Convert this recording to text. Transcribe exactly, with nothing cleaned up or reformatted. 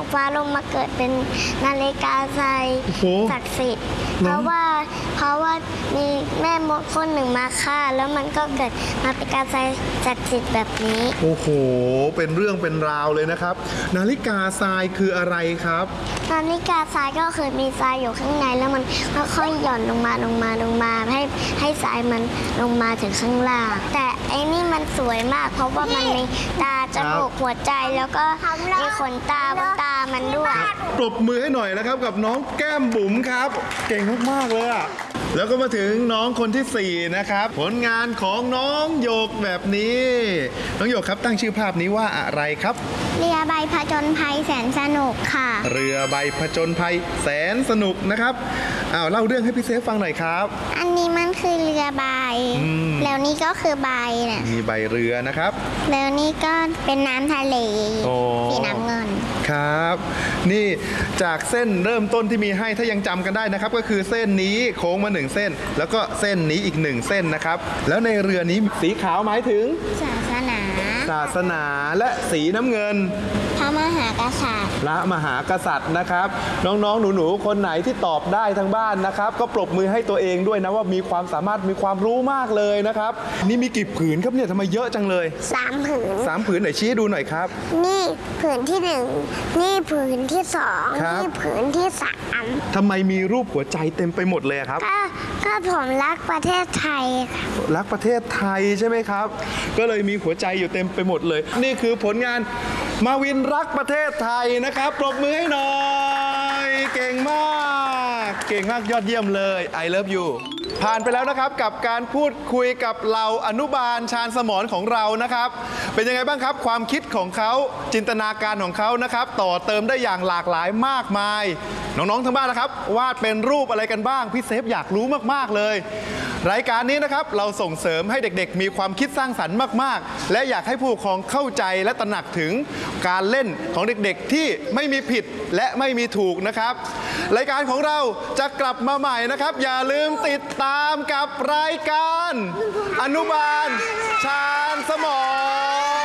ฟ้าลงมาเกิดเป็นนาฬิกาทรายศักดิ์สิทธิ์เพราะว่าเพราะว่ามีแม่มดคนหนึ่งมาฆ่าแล้วมันก็เกิดนาฬิกาทรายศักดิ์สิทธิ์แบบนี้โอ้โหเป็นเรื่องเป็นราวเลยนะครับนาฬิกาทรายคืออะไรครับนาฬิกาทรายก็คือมีทรายอยู่ข้างในแล้วมันค่อยๆหย่อนลงมาลงมาลงมาให้ให้ทรายมันลงมาถึงข้างล่างแต่ไอ้นี่มันสวยมากเพราะว่ามันมีตาจมูกหัวใจแล้วก็มีขนตาบนตามันด้วยปรบมือให้หน่อยนะครับกับน้องแก้มบุ๋มครับเก่งมากๆเลยอ่ะแล้วก็มาถึงน้องคนที่สี่นะครับผลงานของน้องโยกแบบนี้น้องโยกครับตั้งชื่อภาพนี้ว่าอะไรครับเรือใบผจญภัยแสนสนุกค่ะเรือใบผจญภัยแสนสนุกนะครับอ้าวเล่าเรื่องให้พี่เซฟฟังหน่อยครับอันนี้มันคือเรือใบแล้วนี่ก็คือใบเนี่ยมีใบเรือนะครับแล้วนี่ก็เป็นน้ำทะเลสีน้ำเงินครับนี่จากเส้นเริ่มต้นที่มีให้ถ้ายังจำกันได้นะครับก็คือเส้นนี้โค้งมาหนึ่งเส้นแล้วก็เส้นนี้อีกหนึ่งเส้นนะครับแล้วในเรือนี้สีขาวหมายถึงศาสนาศาสนาและสีน้ำเงินพระมหากษัตริย์พระมหากษัตริย์นะครับน้องๆหนูๆคนไหนที่ตอบได้ทั้งบ้านนะครับก็ปรบมือให้ตัวเองด้วยนะว่ามีความสามารถมีความรู้มากเลยนะครับนี่มีกี่ผืนครับเนี่ยทำไมเยอะจังเลยสามผืนสามผืนไหนชี้ดูหน่อยครับนี่ผืนที่หนึ่งนี่ผืนที่สองนี่ผืนที่สามทำไมมีรูปหัวใจเต็มไปหมดเลยครับก็ก็ผมรักประเทศไทยรักประเทศไทยใช่ไหมครับก็เลยมีหัวใจอยู่เต็มไปหมดเลยนี่คือผลงานมาวินรักประเทศไทยนะครับปรบมือให้หน่อยเก่งมากเก่งมากยอดเยี่ยมเลย I love you ผ่านไปแล้วนะครับกับการพูดคุยกับเราอนุบาลชาญสมรของเรานะครับเป็นยังไงบ้างครับความคิดของเขาจินตนาการของเขานะครับต่อเติมได้อย่างหลากหลายมากมายน้องๆทั้งบ้านนะครับวาดเป็นรูปอะไรกันบ้างพี่เซฟอยากรู้มากๆเลยรายการนี้นะครับเราส่งเสริมให้เด็กๆมีความคิดสร้างสรรค์มากๆและอยากให้ผู้ปกครองเข้าใจและตระหนักถึงการเล่นของเด็กๆที่ไม่มีผิดและไม่มีถูกนะครับรายการของเราจะกลับมาใหม่นะครับอย่าลืมติดตามกับรายการอนุบาลชาญสมร